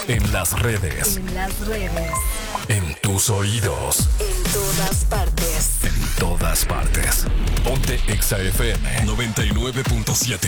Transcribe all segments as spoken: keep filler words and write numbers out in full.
En las redes. En las redes. En tus oídos. En todas partes. En todas partes. Ponte Exa F M noventa y nueve punto siete.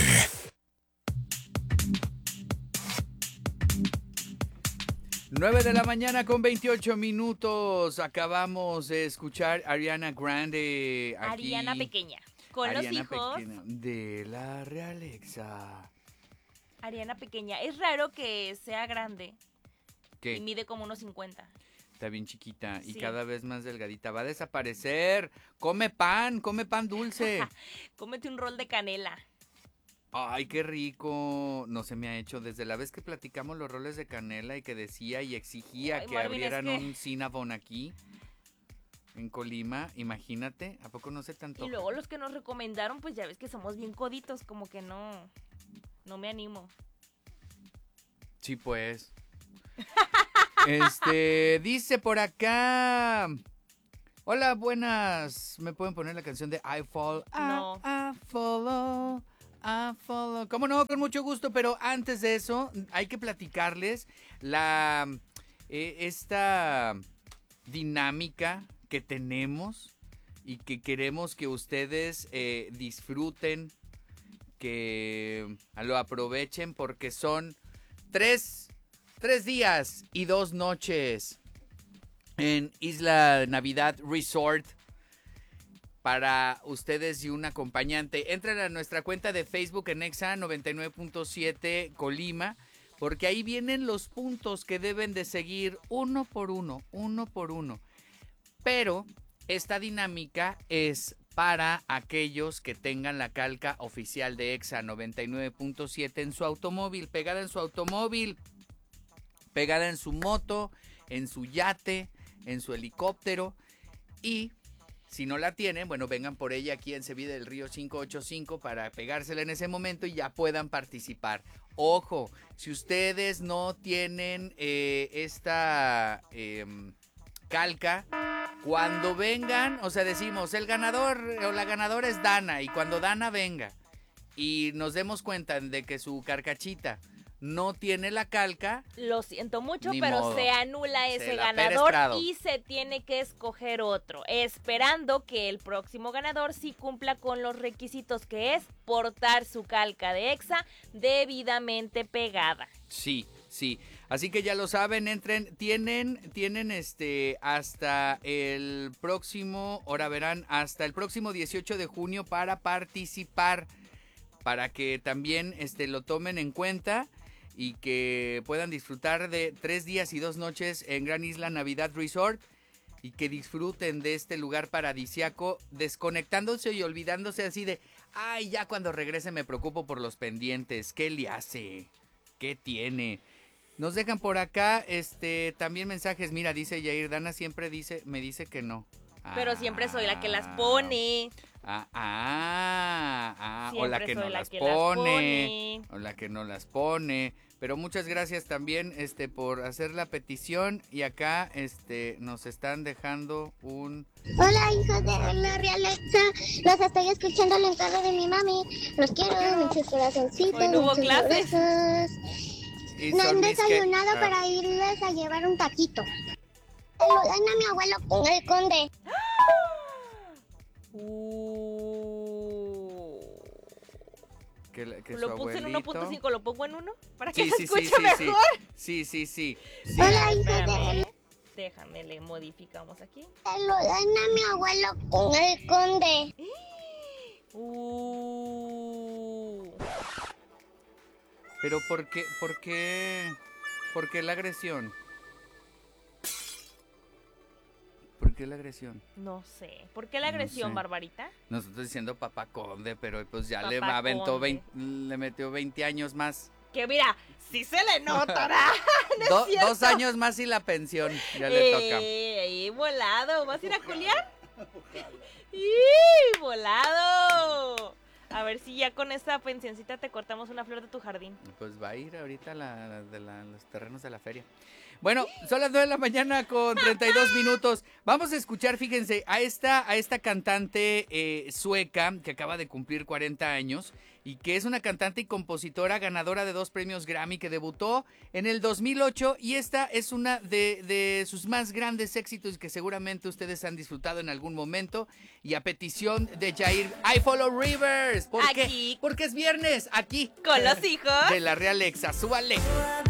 nueve de la mañana con veintiocho minutos. Acabamos de escuchar Ariana Grande. Aquí. Ariana Pequeña. Con Ariana los hijos. Pequeña, de la Realexa. Ariana Pequeña. Es raro que sea grande. ¿Qué? Y mide como unos cincuenta. Está bien chiquita y Sí. cada vez más delgadita. Va a desaparecer. Come pan, come pan dulce. Cómete un rol de canela. Ay, qué rico. No se me ha hecho desde la vez que platicamos los roles de canela y que decía y exigía Ay, que Marvin, es abrieran que- un Cinnabon aquí en Colima. Imagínate, ¿a poco no se tanto? Y luego los que nos recomendaron, pues ya ves que somos bien coditos, como que no, no me animo. Sí, pues. Este, dice por acá. Hola, buenas. ¿Me pueden poner la canción de I Fall? No. I, I follow, I follow. ¿Cómo no? Con mucho gusto, pero antes de eso, hay que platicarles la eh, esta dinámica que tenemos y que queremos que ustedes eh, disfruten, que lo aprovechen porque son tres Tres días y dos noches en Isla Navidad Resort para ustedes y un acompañante. Entren a nuestra cuenta de Facebook en Exa noventa y nueve punto siete Colima, porque ahí vienen los puntos que deben de seguir uno por uno, uno por uno. Pero esta dinámica es para aquellos que tengan la calca oficial de Exa noventa y nueve punto siete en su automóvil, pegada en su automóvil, pegada en su moto, en su yate, en su helicóptero. Y si no la tienen, bueno, vengan por ella aquí en Sevilla del Río quinientos ochenta y cinco para pegársela en ese momento y ya puedan participar. Ojo, si ustedes no tienen eh, esta eh, calca, cuando vengan, o sea, decimos, el ganador o la ganadora es Dana, y cuando Dana venga y nos demos cuenta de que su carcachita no tiene la calca, Lo siento mucho, Ni pero modo. se anula Se ese la Pérez ganador Prado. y se tiene que escoger otro, esperando que el próximo ganador sí cumpla con los requisitos, que es portar su calca de Exa debidamente pegada. sí, sí. Así que ya lo saben, entren, tienen, tienen este hasta el próximo, ahora verán, hasta el próximo dieciocho de junio para participar, para que también este lo tomen en cuenta y que puedan disfrutar de tres días y dos noches en Gran Isla Navidad Resort y que disfruten de este lugar paradisiaco, desconectándose y olvidándose así de, ay, ya cuando regrese me preocupo por los pendientes, ¿qué le hace? ¿Qué tiene? Nos dejan por acá este también mensajes, mira, dice Yair, Dana siempre dice, me dice que no. Pero siempre soy la que las pone. Ah, ah, ah, o la Siempre que no soy la las que las pone, pone. o la que no las pone. Pero muchas gracias también este por hacer la petición y acá este nos están dejando un Hola, hijos de la Realexa. Los estoy escuchando al encargo de mi mami. Los quiero, muchos corazoncitos, Hoy no hubo muchos clases. abrazos. y No han son mis que- desayunado ah, para irles a llevar un taquito. Saludan a mi abuelo con el conde. Uh. que, la- que su Lo puse en abuelito- uno punto cinco, ¿lo pongo en uno? Para que Sí, se sí, sí, escuche sí, sí. mejor. Sí, sí, sí. sí. Hola, hijos de Espérame, la... déjame, le modificamos aquí. Saludan a mi abuelo con el conde. Uh. Pero ¿por qué por qué por qué la agresión? ¿Por qué la agresión? No sé. ¿Por qué la No agresión, sé. Barbarita? Nosotros diciendo papá conde, pero pues ya le Papá aventó conde. veinte, le metió veinte años más. Que mira, sí se le notará. Do- cierto. dos años más y la pensión ya le toca. Eh, ahí, volado. ¿Vas a ir a culiar? ¡Y volado! A ver si ya con esa pensioncita te cortamos una flor de tu jardín. Pues va a ir ahorita a la, de la- los terrenos de la feria. Bueno, son las nueve de la mañana con treinta y dos minutos. Vamos a escuchar, fíjense, a esta, a esta cantante eh, sueca que acaba de cumplir cuarenta años y que es una cantante y compositora ganadora de dos premios Grammy que debutó en el dos mil ocho y esta es una de, de sus más grandes éxitos que seguramente ustedes han disfrutado en algún momento y a petición de Jair, I Follow Rivers. ¿Por Aquí. qué? Porque es viernes, aquí. Con los hijos De la Real Exa, súbale.